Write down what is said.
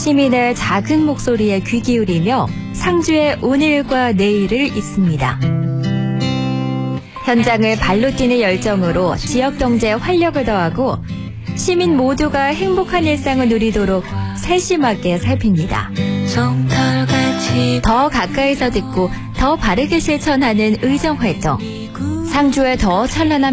시민의 작은 목소리에 귀 기울이며 상주의 오늘과 내일을 잇습니다. 현장을 발로 뛰는 열정으로 지역 경제에 활력을 더하고 시민 모두가 행복한 일상을 누리도록 세심하게 살핍니다. 더 가까이서 듣고 더 바르게 실천하는 의정활동. 상주의 더 찬란한